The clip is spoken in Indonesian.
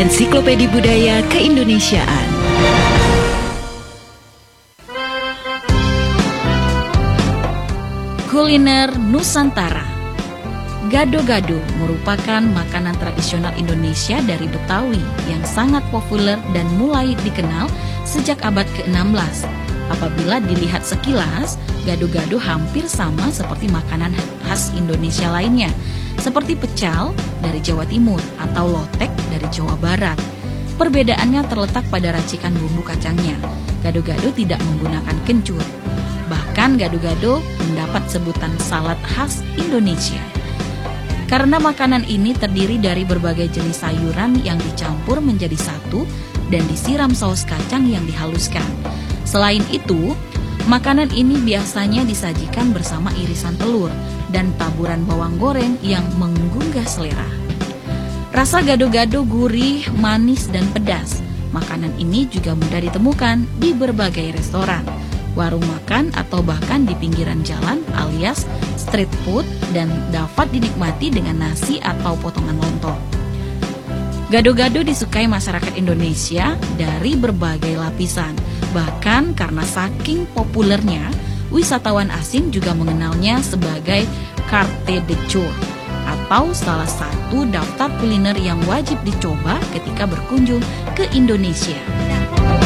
Ensiklopedia Budaya Keindonesiaan. Kuliner Nusantara. Gado-gado merupakan makanan tradisional Indonesia dari Betawi yang sangat populer dan mulai dikenal sejak abad ke-16. Apabila dilihat sekilas, gado-gado hampir sama seperti makanan khas Indonesia lainnya, seperti pecal dari Jawa Timur atau lotek dari Jawa Barat. Perbedaannya terletak pada racikan bumbu kacangnya. Gado-gado tidak menggunakan kencur. Bahkan gado-gado mendapat sebutan salad khas Indonesia. Karena makanan ini terdiri dari berbagai jenis sayuran yang dicampur menjadi satu dan disiram saus kacang yang dihaluskan. Selain itu, makanan ini biasanya disajikan bersama irisan telur dan taburan bawang goreng yang menggugah selera. Rasa gado-gado gurih, manis, dan pedas. Makanan ini juga mudah ditemukan di berbagai restoran, warung makan, atau bahkan di pinggiran jalan alias street food, dan dapat dinikmati dengan nasi atau potongan lontong. Gado-gado disukai masyarakat Indonesia dari berbagai lapisan. Bahkan karena saking populernya, wisatawan asing juga mengenalnya sebagai carte de jour, atau salah satu daftar kuliner yang wajib dicoba ketika berkunjung ke Indonesia.